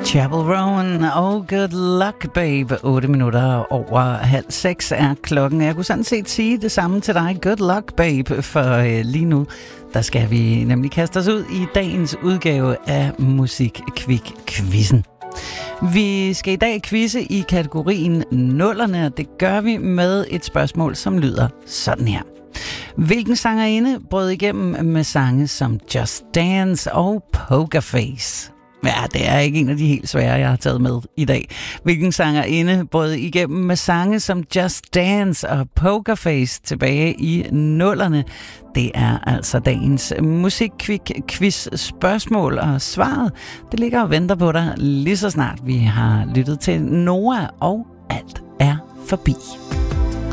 Chapel Roan og Good Luck Babe. 8 minutter over 5:30 er klokken. Jeg kunne sådan set sige det samme til dig, Good Luck Babe, for lige nu, der skal vi nemlig kaste os ud i dagens udgave af Musikquiz-quizzen. Vi skal i dag quizze i kategorien nullerne, og det gør vi med et spørgsmål, som lyder sådan her. Hvilken sangerinde brød igennem med sange som Just Dance og Pokerface? Ja, det er ikke en af de helt svære, jeg har taget med i dag. Hvilken sangerinde brød igennem med sange som Just Dance og Pokerface tilbage i nullerne? Det er altså dagens musikquiz spørgsmål, og svaret det ligger og venter på dig lige så snart vi har lyttet til Noah, og alt er forbi.